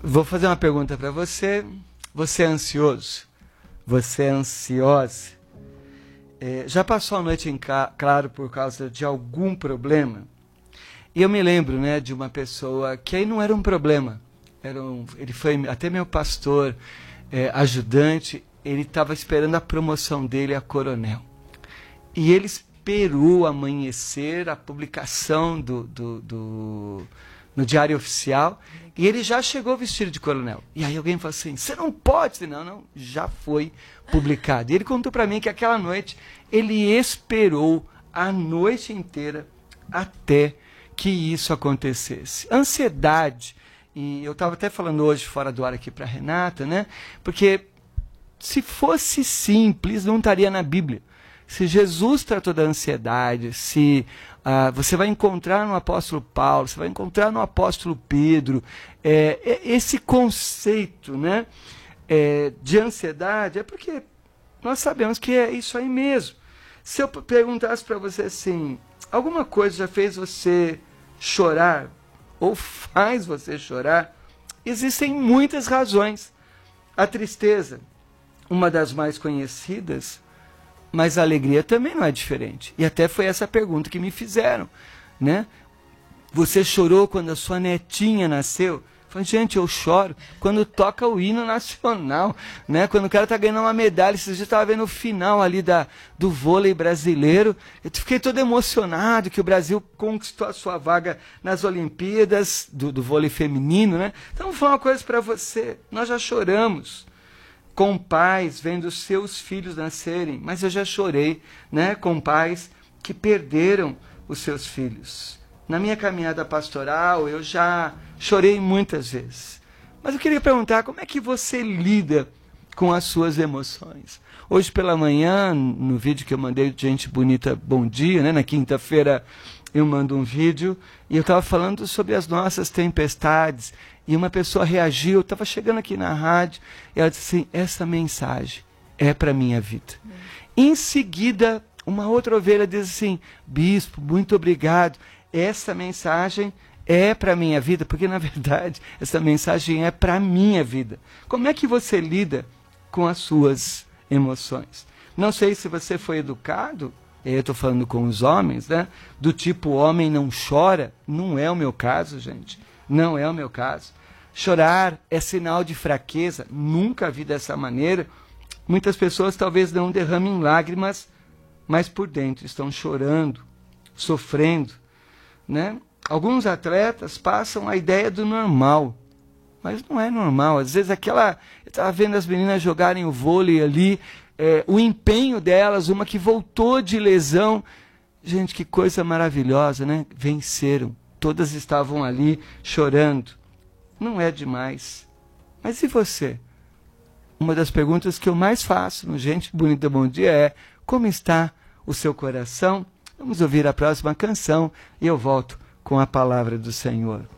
Vou fazer uma pergunta para você. Você é ansioso? Você é ansiosa? Já passou a noite em claro por causa de algum problema? E eu me lembro, né, de uma pessoa que aí não era um problema. Ele foi até meu pastor, ajudante. Ele estava esperando a promoção dele a coronel. E ele esperou amanhecer a publicação no Diário Oficial, e ele já chegou vestido de coronel. E aí alguém falou assim, você não pode. Não, já foi publicado. E ele contou para mim que aquela noite ele esperou a noite inteira até que isso acontecesse. Ansiedade, e eu estava até falando hoje fora do ar aqui para a Renata, né? Porque se fosse simples, não estaria na Bíblia. Se Jesus tratou da ansiedade, se você vai encontrar no apóstolo Paulo, você vai encontrar no apóstolo Pedro, esse conceito, né, de ansiedade, é porque nós sabemos que é isso aí mesmo. Se eu perguntasse para você assim, alguma coisa já fez você chorar, ou faz você chorar, existem muitas razões. A tristeza, uma das mais conhecidas, mas a alegria também não é diferente. E até foi essa pergunta que me fizeram, né? Você chorou quando a sua netinha nasceu? Eu falei, gente, eu choro quando toca o hino nacional, né? Quando o cara está ganhando uma medalha. Esses dias eu estava vendo o final ali do vôlei brasileiro. Eu fiquei todo emocionado que o Brasil conquistou a sua vaga nas Olimpíadas do vôlei feminino, né? Então, vou falar uma coisa para você. Nós já choramos com pais vendo seus filhos nascerem, mas eu já chorei, né, com pais que perderam os seus filhos. Na minha caminhada pastoral, eu já chorei muitas vezes. Mas eu queria perguntar, como é que você lida com as suas emoções? Hoje pela manhã, no vídeo que eu mandei de Gente Bonita Bom Dia, né, na quinta-feira eu mando um vídeo, e eu estava falando sobre as nossas tempestades, e uma pessoa reagiu, eu estava chegando aqui na rádio, e ela disse assim, essa mensagem é para a minha vida. Em seguida, uma outra ovelha diz assim, bispo, muito obrigado, essa mensagem é para a minha vida, porque na verdade essa mensagem é para a minha vida. Como é que você lida com as suas emoções? Não sei se você foi educado, eu estou falando com os homens, né? Do tipo, homem não chora. Não é o meu caso, gente. Não é o meu caso. Chorar é sinal de fraqueza. Nunca vi dessa maneira. Muitas pessoas talvez não derramem lágrimas, mas por dentro estão chorando, sofrendo, né? Alguns atletas passam a ideia do normal, mas não é normal. Às vezes eu estava vendo as meninas jogarem o vôlei ali, o empenho delas, uma que voltou de lesão. Gente, que coisa maravilhosa, né? Venceram. Todas estavam ali chorando. Não é demais. Mas e você? Uma das perguntas que eu mais faço no Gente Bonita Bom Dia é: como está o seu coração? Vamos ouvir a próxima canção e eu volto com a palavra do Senhor.